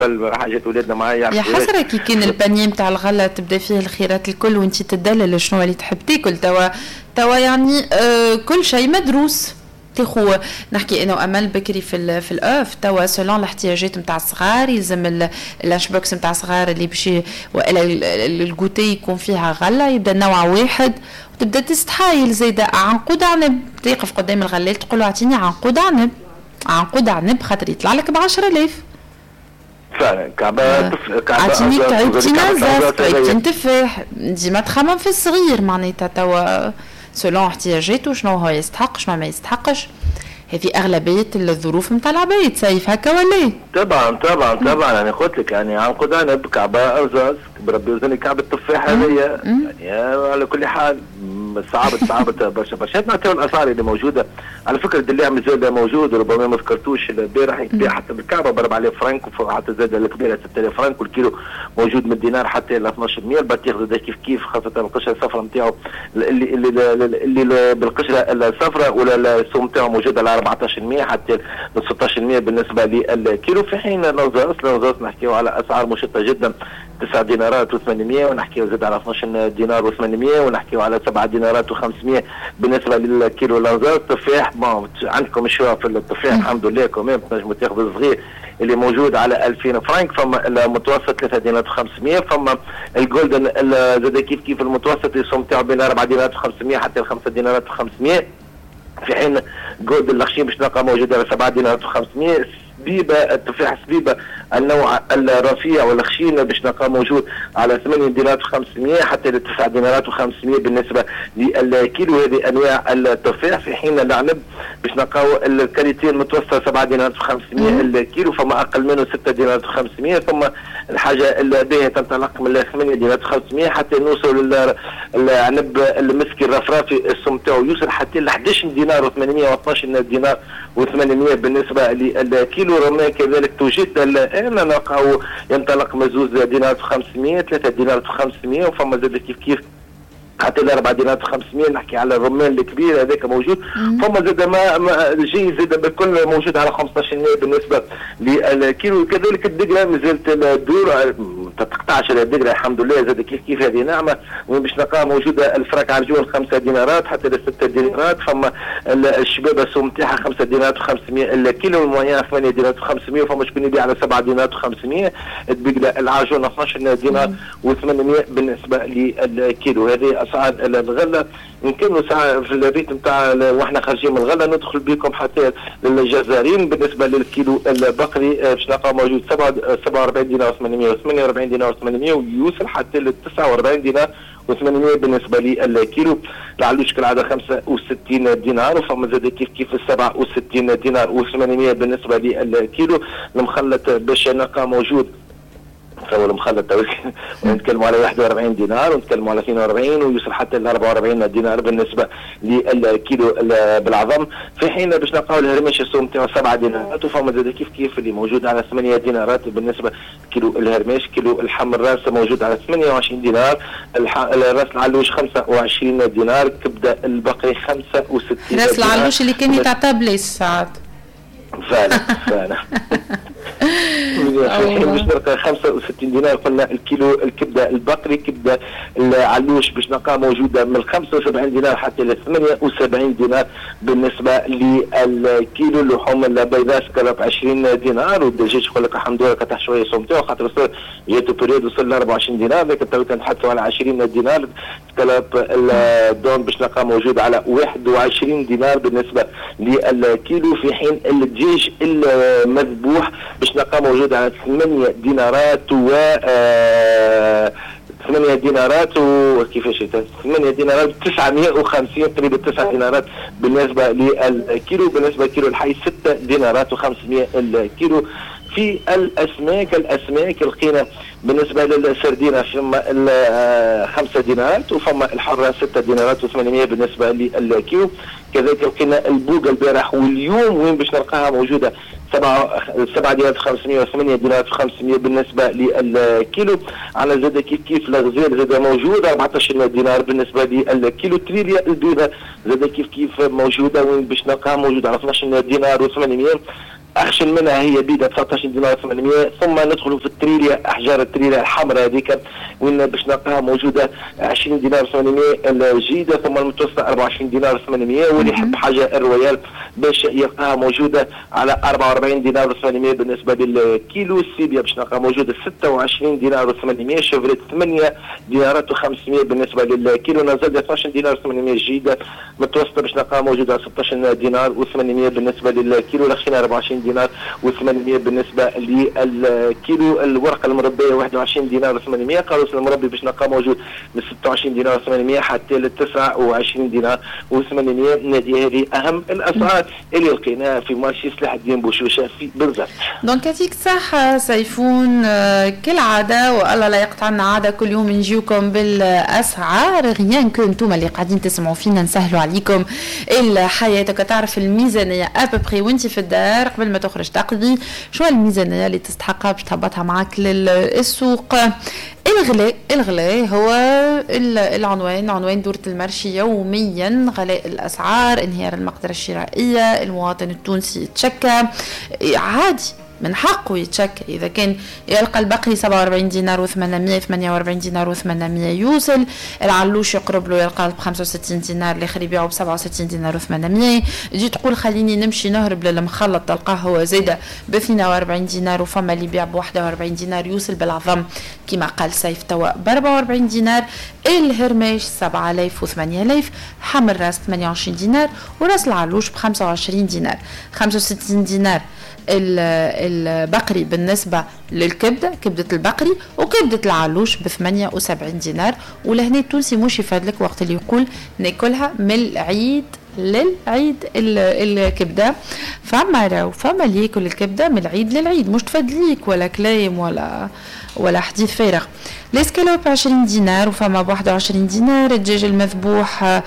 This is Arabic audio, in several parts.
حاجات ولادنا معايا. يا حسرة كي كان البانيه نتاع الغله تبدا فيه الخيرات الكل وانت تدلل شنو اللي تحب تاكل. توا يعني كل شيء مدروس. تخو نحكي انا وامل بكري في الاوف توا سولون الاحتياجات نتاع الصغار يلزم اللانش بوكس نتاع الصغار اللي باش والا الكوتي يكون فيها غله يبدا نوع واحد وتبدا تستحايل زايده عنقود عنب تقف قدام الغلال تقول له اعطيني عنقود عنب خاطر يطلع لك ب10000 فعلا. كعبه اعطيني كعبتين زاف كعبتين تفاح ديما تخمم في الصغير معناتها توا سولون احتياجاته شنو هو يستحق شنو ما يستحقش. هذه أغلبية الظروف متاع العبايد سايف هكا ولا؟ طبعا أنا قلت لك يعني عنقود عنب كعبة أرزاز بربي وزني كعبة تفاح هذيا يعني على كل حال صعبت برشا نعطيو الأسعار اللي موجودة. على فكرة اللي مازال موجود وربما ما ذكرتوش البارح يتباع حتى بالكعبة ب 4000 فرنك وحتى زاد الكبيرة 6000 فرنك والكيلو موجود من الدينار حتى ل 1200. البطيخ زاد كيف خاصة القشرة الصفراء نتاعو اللي بالقشرة الصفراء ولا السوم نتاعو موجود على 1400 حتى ل 1600 بالنسبة للكيلو. في حين الرنزاس نحكيو على أسعار مشتة جدا 9 دينارات و800 ونحكيو زاد على 12 دينار و800 ونحكيو على 7 دينارات و500 بالنسبة للكيلو الرنزاس. تفاح عندكم شوية في التفاح الحمد لله كمان تنجموا تاخذوا الصغير اللي موجود على 2000 فرنك. فما المتوسط 3 دينارات و500. فما الجولدن زاد كيف المتوسط السوم تاعو بين 4 دينارات و500 حتى 5 دينارات و500. في حين جولد الخشين باش نلقى موجود على 7 دينارات و500. سبيبه التفاح سبيبه النوع الرفيع والخشين باش نلقى موجود على 8 دينارات و500 حتى ل 9 دينارات و500 بالنسبه للكيلو. هذه انواع التفاح. في حين العنب باش نلقاو الكاليتي المتوسطه 7 دينارات و500 الكيلو. فما اقل منه 6 دينارات و500. ثم الحاجه الباهيه تنطلق من 8 دينارات و500 حتى نوصل العنب المسكي الرفرافي السم تاعو يوصل حتى ل 11 دينار و800 و12 دينار و800 بالنسبه للكيلو. رمان كذلك توجد الان نلقاو ينطلق مزوز دينار و500 3 دينار و500 وفما زاد كيف حتى ل 4 دينارات و500. نحكي على الرمان الكبير هذاك موجود. فما زاد ما جي زاد بالكل موجود على 15 بالنسبه للكيلو. كذلك الدقره مازالت الدور تقطعش الدقره الحمد لله زاد كيف هذه نعمه وين باش نلقاها موجوده الفراك عرجون 5 دينارات حتى ل 6 دينارات. فما الشبابه السوم تاعها 5 دينارات و500 الكيلو. المويان 8 دينارات و500 وفما شكون يبيع على 7 دينارات و500. الدقره العرجون 12 دينار و800 بالنسبه للكيلو. هذه اسعار الغله. نكملوا ساعه في البيت نتاع واحنا خارجين من الغله ندخل بكم حتى للجزارين. بالنسبه للكيلو البقري باش نلقاو موجود 47 دينار و800 و48 دينار و800 ويوصل حتى ل 49 دينار و800 بالنسبه للكيلو. العلوش كالعاده 65 دينار وفما زاد كيف 67 دينار و800 بالنسبه للكيلو. المخلط باش نلقى موجود هو المخلط ونتكلموا على 41 دينار ونتكلموا على 42 ويوصل حتى ل 44 دينار بالنسبه للكيلو بالعظم. في حين باش نلقاو الهرميش السوم تاعو 7 دينارات وفما زاد كيف اللي موجود على 8 دينارات بالنسبه كيلو الهرميش. كيلو اللحم الراس موجود على 28 دينار. راس العلوش 25 دينار. كبده البقري 65 دينار. راس العلوش اللي كان يتعطى بليس ساعات فعلا باش نلقى 65 دينار. قلنا الكيلو الكبده البقري كبده العلوش باش نلقاها موجوده من 75 دينار حتى ل 78 دينار بالنسبه للكيلو. اللحوم البيضاء سكالوب 20 دينار والدجاج يقول لك الحمد لله كتح شويه صوم تاعو خاطر وصل جاتو بريود وصل ل 24 دينار لكن تو كنتحدثوا على 20 دينار. سكالوب الدون باش نلقاه موجود على 21 دينار بالنسبه للكيلو. في حين الدجاج المذبوح باش نلقاه موجود على 8 دينارات و 8 دينارات وكيفاش 8 دينارات 950 تقريبا 9 دينارات بالنسبه للكيلو. بالنسبه للكيلو الحي 6 دينارات و500 الكيلو. في الاسماك لقينا بالنسبه للسردينه فما 5 دينارات وفما الحره 6 دينارات و800 بالنسبه للكيلو. كذلك لقينا البوقه البارح واليوم وين باش نلقاها موجوده 7 دينارات 500 و8 دينارات 500 بالنسبه للكيلو. على زاد كيف الغزال زاد موجوده 14 دينار بالنسبه للكيلو. تريليا البيضه زاد كيف موجوده وين باش نلقاها موجوده على 12 دينار و800. اخشن منها هي بيدا 19 دينار 800. ثم ندخلوا في التريليا، احجار التريليا الحمراء هذيك وين باش نلقاها موجوده 20 دينار 800 الجيده، ثم المتوسطه 24 دينار 800، واللي يحب حاجه الرويال باش يلقاها موجوده على 44 دينار 800. بالنسبه للكيلو السيبيا باش نلقاها موجوده 26 دينار 800. شيفريت 8 دينارات و500 بالنسبه للكيلو. نزل 12 دينار 800 جيده متوسطه باش نلقاها موجوده 16 دينار و800 بالنسبه للكيلو. لخشينا 24 دينار و800 بالنسبه للكيلو. الورقه المربيه 21 دينار و800. قاروس المربي باش نلقاه موجود من 26 دينار و800 حتى ل 29 دينار و800. نادي هذه اهم الاسعار اللي لقيناها في مارشي سلاح الدين بوشوشه في بالضبط. دونك يعطيك الصحة سيفون، كالعادة والله لا يقطعنا عادة كل يوم نجيوكم بالأسعار، غيان كو انتم اللي قاعدين تسمعوا فينا نسهلوا عليكم الحياة. تعرف الميزانية أببخي وانت في الدار قبل ما تخرج تقضي شو الميزانية اللي تستحقها باش تهبطها معك للسوق. الغلاء هو عنوان دورة المرشي يوميا. غلاء الأسعار، انهيار المقدرة الشرائية، المواطن التونسي يتشكى عادي، من حقه يتشكى. إذا كان يلقى البقري 47 دينار و800 48 دينار و800 يوصل، العلوش يقرب له يلقى ب 65 دينار، الاخر يبيعه ب 67 دينار و800. تجي تقول خليني نمشي نهرب للمخلط، تلقاه هو زاده ب 42 دينار، وفما اللي يبيع ب 41 دينار يوصل بالعظم كما قال سيف توا ب 44 دينار. الهرماش 7000 و8000، حمر راس 28 دينار، وراس العلوش ب 25 دينار. 65 دينار البقري بالنسبة للكبدة، كبدة البقري، وكبدة العلوش ب 78 دينار. ولهنا التونسي مش يفادلك وقت اللي يقول ناكلها من العيد للعيد الكبدة. فما اللي ياكل الكبدة من العيد للعيد، مش تفادليك ولا كلايم ولا حديث فارغ. الاسكالوب 20 دينار وفما ب 21 دينار. الدجاج المذبوح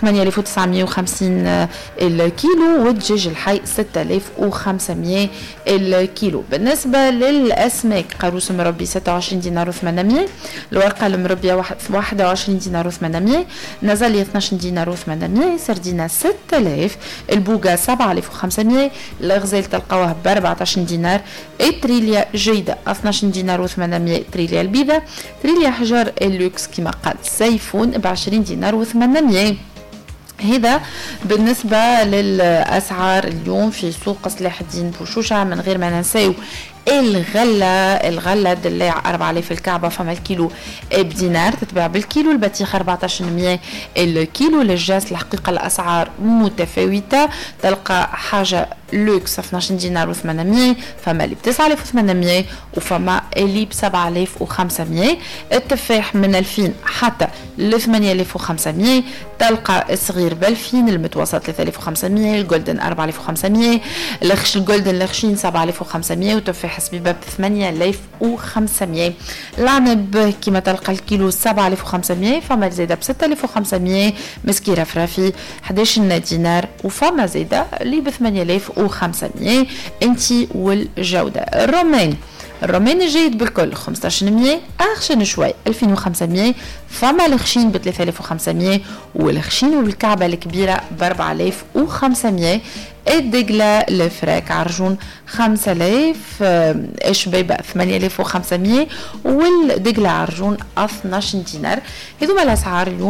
8950 الكيلو، والدجاج الحي 6500 الكيلو. بالنسبة للأسماك، قاروص مربي 26 دينار و800، الورقة المربية 21 دينار و800، نزلية 12 دينار و800، سردينة 6000، البوغا 7500، الغزال تلقاوه ب 14 دينار، التريليا جيدة 12 دينار و800، تريليا البيضة، تريليا حجر اللوكس كما قال سيفون ب 20 دينار و800. هذا بالنسبة للأسعار اليوم في سوق سلاح الدين بوشوشة. من غير ما ننساو الغلة دلاع 4000 الكعبة، فما الكيلو بدينار تتباع بالكيلو. البطيخ 1400 الكيلو. للجاس الحقيقة الأسعار متفاوتة، تلقى حاجة لوكس 12 دينار و800، فما اللي ب 9800 وفما اللي ب 7500. التفاح من 2000 حتى ل 8500، تلقى الصغير ب 2000، المتوسط 3500، الجولدن 4500، الجولدن الخشين 7500، وتفاح حسبيبه ب 8500. العنب كما تلقى الكيلو 7500، فما زاده ب 6500. مسكيره فرافي 11 دينار، وفما زاده اللي ب 8500. انتي والجوده. الرومان الجيد بالكل 1500، اخشن شوي 2500، فما الخشين ب 3500، والخشين والكعبه الكبيره ب 4500. الدقلة الفراك عرجون 5000، الشبيبة 8500، والدقلة عرجون 12 دينار. هذوما الأسعار اليوم.